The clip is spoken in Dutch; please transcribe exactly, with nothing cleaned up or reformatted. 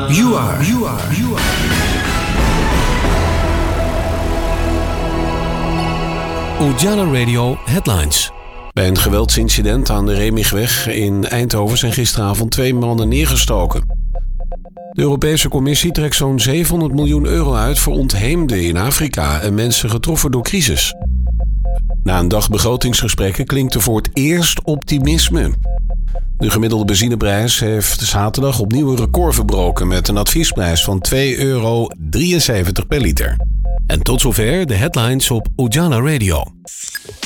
You are. You are. You are. Ujala Radio Headlines. Bij een geweldsincident aan de Remigweg in Eindhoven zijn gisteravond twee mannen neergestoken. De Europese Commissie trekt zo'n zevenhonderd miljoen euro uit voor ontheemden in Afrika en mensen getroffen door crisis. Na een dag begrotingsgesprekken klinkt er voor het eerst optimisme. De gemiddelde benzineprijs heeft zaterdag opnieuw een record verbroken met een adviesprijs van twee euro drieënzeventig per liter. En tot zover de headlines op Ujala Radio.